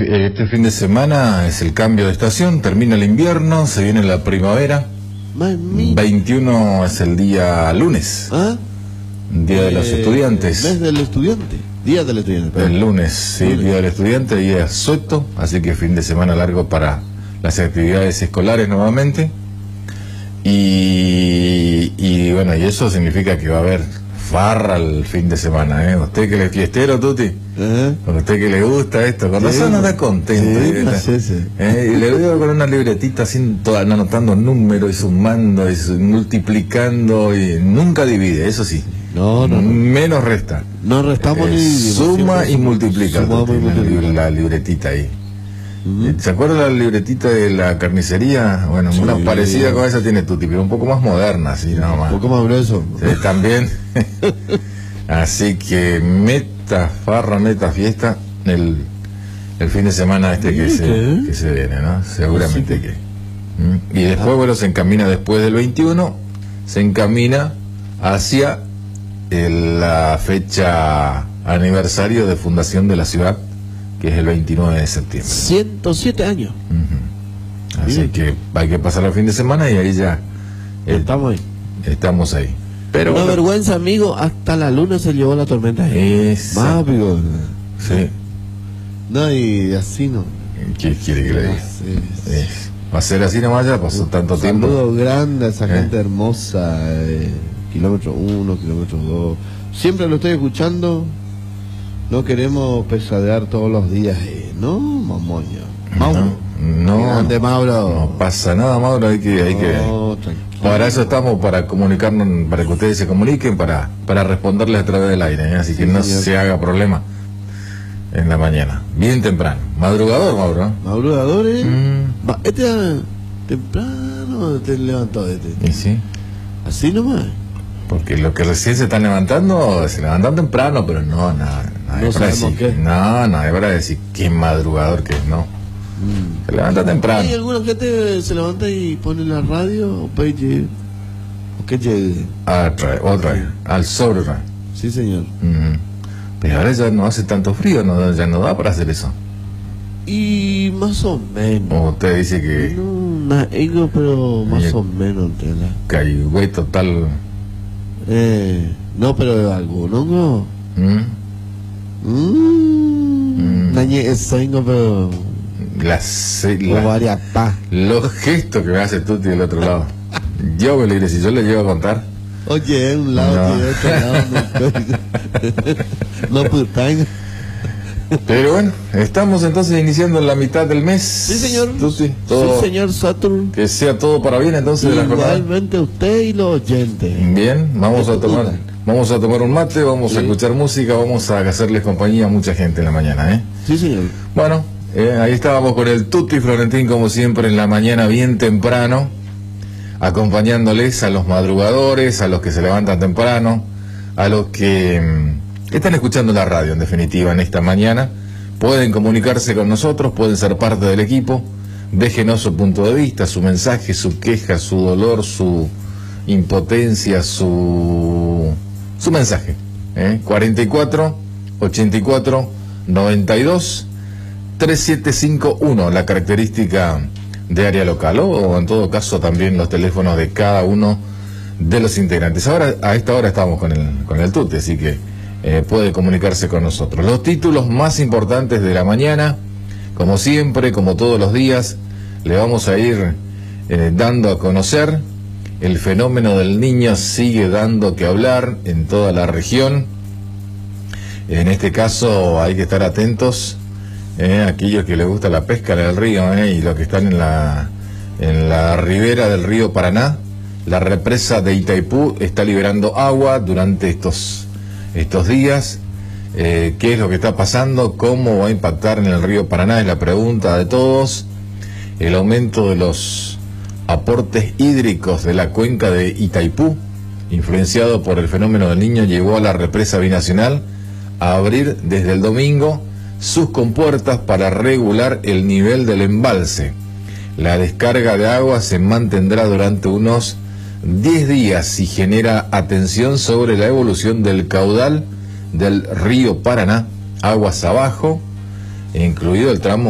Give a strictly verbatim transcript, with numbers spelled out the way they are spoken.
este fin de semana es el cambio de estación, termina el invierno, se viene la primavera. Mami. veintiuno es el día lunes, ¿Ah? día de los Eh, estudiantes. Mes del estudiante, día del estudiante. perdón. El lunes, sí, Lunes. día del estudiante, día suelto, así que fin de semana largo para las actividades escolares nuevamente. Y, y bueno, y eso significa que va a haber farra el fin de semana, ¿eh? Usted que le es fiestero, Tuti, ¿Eh? a usted que le gusta esto, con Sí, razón anda contento. sí, ¿eh? sí, sí. ¿Eh? Y le veo con una libretita así, toda, anotando números y sumando y su- multiplicando y nunca divide, eso sí. No, no, no. Menos resta. No restamos Eh, ni dividimos, suma siempre y sum- multiplica, sumamos Tuti, y la, multiplicamos. la libretita ahí. Ujú. ¿Se acuerda la libretita de la carnicería? Bueno, Sí. una parecida con esa tiene Tuti, pero un poco más moderna, así nada Un más. poco más grueso. Sí, también. Así que meta farra, meta fiesta el, el fin de semana este que se, ¿Qué? que se viene, ¿no? Seguramente Sí. que. ¿Mm? Y después, bueno, se encamina después del veintiuno, se encamina hacia el- la fecha aniversario de fundación de la ciudad, que es el veintinueve de septiembre. ciento siete años. Ujú. Así Bien. que hay que pasar el fin de semana y ahí ya eh, Estamos ahí. estamos ahí. Pero Una bueno, vergüenza, amigo, hasta la luna se llevó la tormenta. Esa. Más, amigo. sí. No, y así no. ¿Qué quiere que le diga? Sí, sí. Eh, va a ser así nomás, ya pasó tanto Un tiempo. saludo grande a esa Eh. gente hermosa, eh, kilómetro uno, kilómetro dos. Siempre lo estoy escuchando. No queremos pesadear todos los días. Eh. No, mamoño. Mauro. No, Grande, Mauro. no pasa nada, Mauro, hay que, hay que. No, tranquilo. Para eso estamos, para comunicarnos, para que ustedes se comuniquen, para, para responderles a través del aire, ¿eh? Así que Sí, no señor. se haga problema en la mañana, bien temprano, madrugador, Mauro, ¿eh? Madrugadores. Mm. Va, este era temprano te levantó este. Y sí, Así nomás. porque los que recién se están levantando, se levantan temprano, pero no, nada, nada, No es para sabemos decir, qué. no, no, es para decir qué madrugador que es, no, Mm. se levanta temprano. Hay alguna gente se levanta y pone la radio o page o que llegue. Otra vez, otra vez, al sol otra vez. Sí, señor. Ujú. Pero ahora ya no hace tanto frío, no, ya no da para hacer eso. Y más o menos. O usted dice que No, na- ego, pero más Bien. o menos, ¿entiendes? Caigüey total. Eh, no, pero algunos no. ¿Mm? Mmm. Mm. Nañe es tengo, pero. La, se- O la- varias pa. los gestos que me hace Tuti del otro lado. Yo me lo diré, si yo le llevo a contar. Oye, un lado, No. tío, otro lado. No, no putain. Pero bueno, estamos entonces iniciando en la mitad del mes. Sí, señor. Tuti, todo, Sí, señor Saturn. que sea todo para bien entonces de la jornada. Igualmente usted y los oyentes. Bien, vamos a tomar, Una. vamos a tomar un mate, vamos a Sí. escuchar música, vamos a hacerles compañía a mucha gente en la mañana, ¿eh? Sí, señor. Bueno, eh, ahí estábamos con el Tuti Florentín, como siempre, en la mañana bien temprano, acompañándoles a los madrugadores, a los que se levantan temprano, a los que mm, están escuchando la radio, en definitiva, en esta mañana. Pueden comunicarse con nosotros, pueden ser parte del equipo, déjenos su punto de vista, su mensaje, su queja, su dolor, su impotencia, su, su mensaje. ¿eh? cuarenta y cuatro, ochenta y cuatro, noventa y dos, treinta y siete cincuenta y uno, la característica de área local, o en todo caso también los teléfonos de cada uno de los integrantes. Ahora, a esta hora estamos con el, con el Tuti, así que eh, puede comunicarse con nosotros. Los títulos más importantes de la mañana, como siempre, como todos los días, le vamos a ir eh, dando a conocer. El fenómeno del Niño sigue dando que hablar en toda la región. En este caso hay que estar atentos, eh, aquellos que les gusta la pesca en el río, eh, y los que están en la, en la ribera del río Paraná. La represa de Itaipú está liberando agua durante estos, estos días. Eh, ¿Qué es lo que está pasando? ¿Cómo va a impactar en el río Paraná? Es la pregunta de todos. El aumento de los aportes hídricos de la cuenca de Itaipú, influenciado por el fenómeno del Niño, llevó a la represa binacional a abrir desde el domingo sus compuertas para regular el nivel del embalse. La descarga de agua se mantendrá durante unos diez días y genera atención sobre la evolución del caudal del río Paraná, aguas abajo, incluido el tramo